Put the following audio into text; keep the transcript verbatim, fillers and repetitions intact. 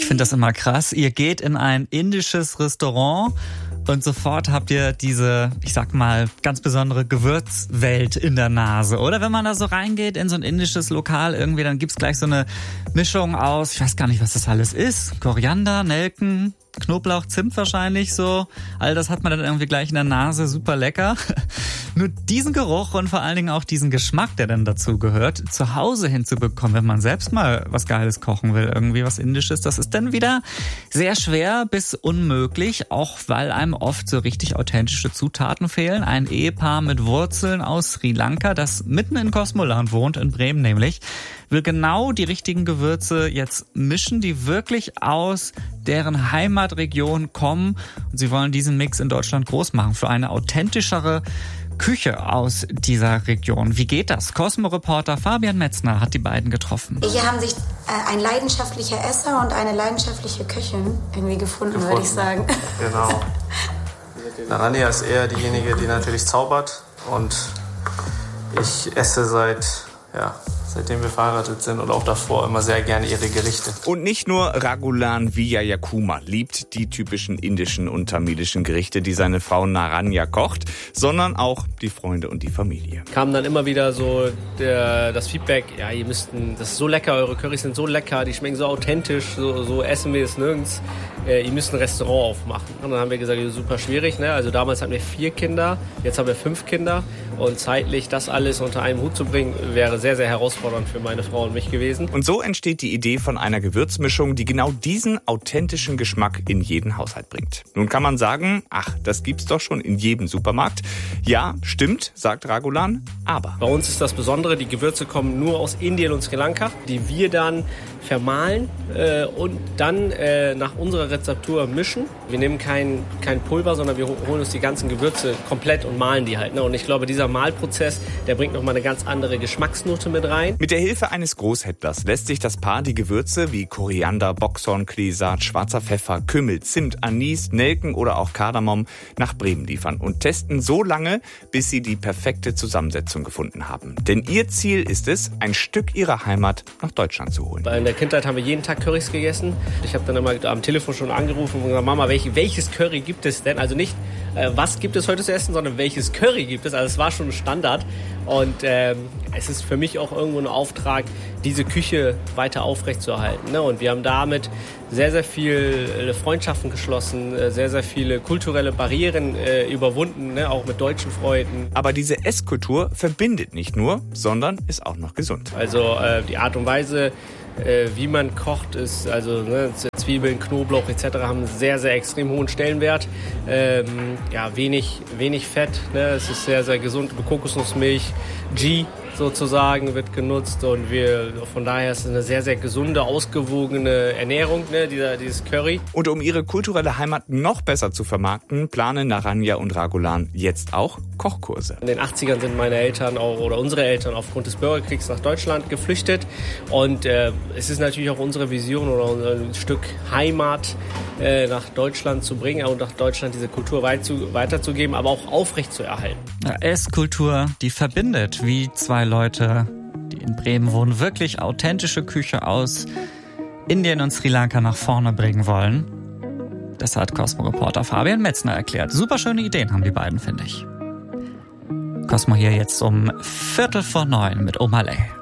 finde das immer krass. Ihr geht in ein indisches Restaurant und sofort habt ihr diese, ich sag mal, ganz besondere Gewürzwelt in der Nase. Oder wenn man da so reingeht in so ein indisches Lokal irgendwie, dann gibt's gleich so eine Mischung aus, ich weiß gar nicht, was das alles ist. Koriander, Nelken, Knoblauch, Zimt wahrscheinlich so. All das hat man dann irgendwie gleich in der Nase, super lecker. Nur diesen Geruch und vor allen Dingen auch diesen Geschmack, der dann dazu gehört, zu Hause hinzubekommen, wenn man selbst mal was Geiles kochen will, irgendwie was Indisches, das ist dann wieder sehr schwer bis unmöglich, auch weil einem oft so richtig authentische Zutaten fehlen. Ein Ehepaar mit Wurzeln aus Sri Lanka, das mitten in Kosmoland wohnt, in Bremen nämlich, will genau die richtigen Gewürze jetzt mischen, die wirklich aus deren Heimatregion kommen. Und sie wollen diesen Mix in Deutschland groß machen für eine authentischere Küche aus dieser Region. Wie geht das? Cosmo-Reporter Fabian Metzner hat die beiden getroffen. Hier haben sich äh, ein leidenschaftlicher Esser und eine leidenschaftliche Köchin irgendwie gefunden, gefunden. würde ich sagen. Genau. Naranja ist eher diejenige, die natürlich zaubert. Und ich esse seit, ja, seitdem wir verheiratet sind und auch davor immer sehr gerne ihre Gerichte. Und nicht nur Raghulan Vijayakumar liebt die typischen indischen und tamilischen Gerichte, die seine Frau Naranja kocht, sondern auch die Freunde und die Familie. Kam dann immer wieder so der, das Feedback, ja, ihr müsst, das ist so lecker, eure Currys sind so lecker, die schmecken so authentisch, so, so essen wir es nirgends. Äh, ihr müsst ein Restaurant aufmachen. Und dann haben wir gesagt, super schwierig, ne? Also damals hatten wir vier Kinder, jetzt haben wir fünf Kinder und zeitlich das alles unter einen Hut zu bringen, wäre sehr, sehr herausfordernd für meine Frau und mich gewesen. Und so entsteht die Idee von einer Gewürzmischung, die genau diesen authentischen Geschmack in jeden Haushalt bringt. Nun kann man sagen, ach, das gibt's doch schon in jedem Supermarkt. Ja, stimmt, sagt Raghulan, aber bei uns ist das Besondere, die Gewürze kommen nur aus Indien und Sri Lanka, die wir dann vermahlen äh, und dann äh, nach unserer Rezeptur mischen. Wir nehmen kein, kein Pulver, sondern wir holen uns die ganzen Gewürze komplett und mahlen die halt. Ne? Und ich glaube, dieser Mahlprozess, der bringt nochmal eine ganz andere Geschmacksnote mit rein. Mit der Hilfe eines Großhändlers lässt sich das Paar die Gewürze wie Koriander, Boxhorn, Kleesaat, schwarzer Pfeffer, Kümmel, Zimt, Anis, Nelken oder auch Kardamom nach Bremen liefern und testen so lange, bis sie die perfekte Zusammensetzung gefunden haben. Denn ihr Ziel ist es, ein Stück ihrer Heimat nach Deutschland zu holen. In der Kindheit haben wir jeden Tag Currys gegessen. Ich habe dann immer am Telefon schon angerufen und gesagt, Mama, welch, welches Curry gibt es denn? Also nicht, äh, was gibt es heute zu essen, sondern welches Curry gibt es? Also es war schon ein Standard. Und ähm, es ist für mich auch irgendwo ein Auftrag, diese Küche weiter aufrechtzuerhalten. Ne? Und wir haben damit sehr, sehr viele Freundschaften geschlossen, sehr, sehr viele kulturelle Barrieren äh, überwunden, ne? Auch mit deutschen Freunden. Aber diese Esskultur verbindet nicht nur, sondern ist auch noch gesund. Also äh, die Art und Weise, äh, wie man kocht, ist also ne, Zwiebeln, Knoblauch et cetera haben einen sehr, sehr extrem hohen Stellenwert. Ähm, ja, wenig, wenig Fett, ne? Es ist sehr, sehr gesund. Kokosnussmilch, Ghee sozusagen wird genutzt und wir von daher ist es eine sehr, sehr gesunde, ausgewogene Ernährung, ne, dieser, dieses Curry. Und um ihre kulturelle Heimat noch besser zu vermarkten, planen Naranja und Raghulan jetzt auch Kochkurse. In den achtzigern sind meine Eltern auch, oder unsere Eltern aufgrund des Bürgerkriegs nach Deutschland geflüchtet und äh, es ist natürlich auch unsere Vision oder ein Stück Heimat äh, nach Deutschland zu bringen und nach Deutschland diese Kultur weit zu, weiterzugeben, aber auch aufrecht zu erhalten. Ja, Esskultur, die verbindet, wie zwei Leute, die in Bremen wohnen, wirklich authentische Küche aus Indien und Sri Lanka nach vorne bringen wollen. Das hat Cosmo-Reporter Fabian Metzner erklärt. Super schöne Ideen haben die beiden, finde ich. Cosmo hier jetzt um Viertel vor neun mit Omalay.